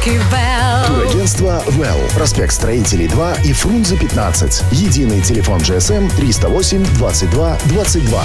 Турагентство «Well». Проспект Строителей 2 и Фрунзе 15. Единый телефон GSM 308 22 22.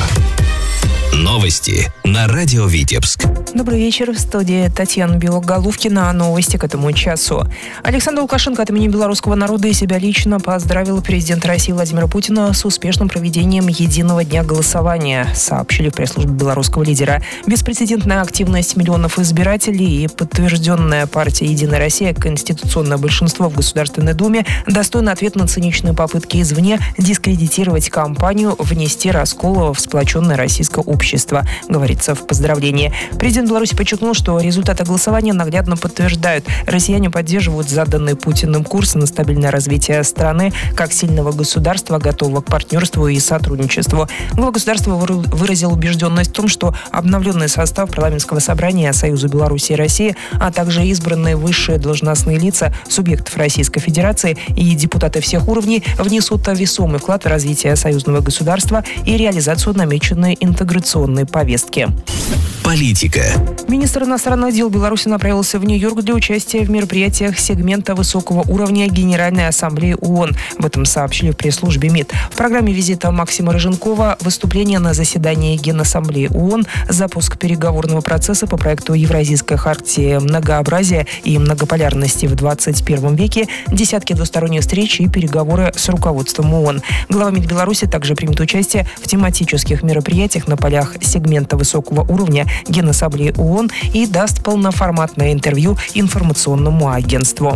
Новости на радио Витебск. Добрый вечер. В студии Татьяна Белоголовкина. Новости к этому часу. Александр Лукашенко от имени белорусского народа и себя лично поздравил президента России Владимира Путина с успешным проведением единого дня голосования, сообщили в пресс-службе белорусского лидера. Беспрецедентная активность миллионов избирателей и подтвержденная партией «Единая Россия» конституционное большинство в Государственной Думе достойно ответ на циничные попытки извне дискредитировать кампанию, внести раскол в сплоченное российское общество, говорится в поздравлении. Президент Беларуси подчеркнул, что результаты голосования наглядно подтверждают: россияне поддерживают заданный Путиным курс на стабильное развитие страны как сильного государства, готового к партнерству и сотрудничеству. Глава государства выразил убежденность в том, что обновленный состав парламентского собрания Союза Беларуси и России, а также избранные высшие должностные лица субъектов Российской Федерации и депутаты всех уровней внесут весомый вклад в развитие союзного государства и реализацию намеченной интеграционной повестки. Политика. Министр иностранных дел Беларуси направился в Нью-Йорк для участия в мероприятиях сегмента высокого уровня Генеральной Ассамблеи ООН. Об этом сообщили в пресс-службе МИД. В программе визита Максима Рыженкова выступление на заседании Генассамблеи ООН, запуск переговорного процесса по проекту Евразийской хартии многообразия и многополярности в 21 веке, десятки двусторонних встреч и переговоры с руководством ООН. Глава МИД Беларуси также примет участие в тематических мероприятиях на полях сегмента высокого уровня Генассамблеи ООН и даст полноформатное интервью информационному агентству.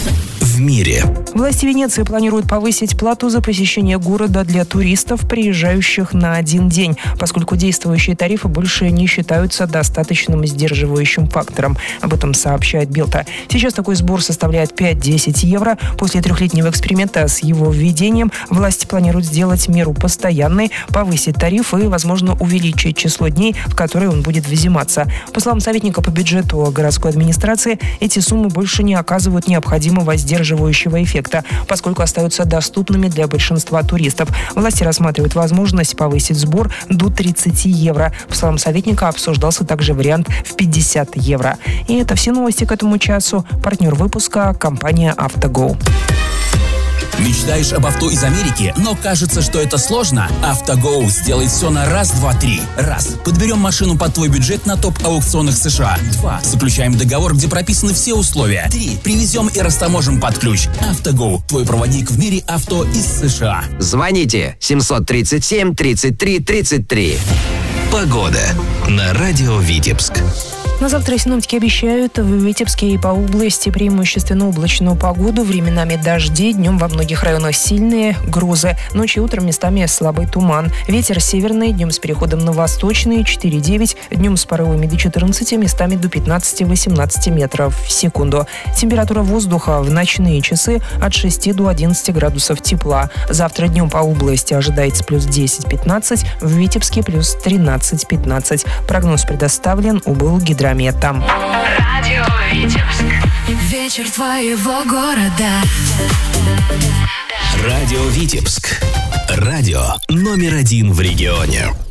В мире. Власти Венеции планируют повысить плату за посещение города для туристов, приезжающих на один день, поскольку действующие тарифы больше не считаются достаточным сдерживающим фактором. Об этом сообщает Белта. Сейчас такой сбор составляет 5-10 евро. После трехлетнего эксперимента с его введением власти планируют сделать меру постоянной, повысить тариф и, возможно, увеличить число дней, в которые он будет взиматься. По словам советника по бюджету городской администрации, эти суммы больше не оказывают необходимого сдерживающего эффекта, поскольку остаются доступными для большинства туристов. Власти рассматривают возможность повысить сбор до 30 евро. По словам советника, обсуждался также вариант в 50 евро. И это все новости к этому часу. Партнер выпуска – компания «АвтоГо». Мечтаешь об авто из Америки, но кажется, что это сложно? АвтоГо сделает все на раз, два, три. Раз. Подберем машину под твой бюджет на топ-аукционах США. 2. Заключаем договор, где прописаны все условия. 3. Привезем и растаможим под ключ. АвтоГо. Твой проводник в мире авто из США. Звоните 737 33 33. Погода на радио Витебск. На завтра синоптики обещают в Витебске и по области преимущественно облачную погоду, временами дожди, днем во многих районах сильные грозы, ночью и утром местами слабый туман. Ветер северный, днем с переходом на восточный 4-9, днем с порывами до 14, местами до 15-18 метров в секунду. Температура воздуха в ночные часы от 6 до 11 градусов тепла. Завтра днем по области ожидается плюс 10-15, в Витебске плюс 13-15. Прогноз предоставлен УБЛ «Гидромета». Радио Витебск. Вечер твоего города. Радио Витебск. Радио номер 1 в регионе.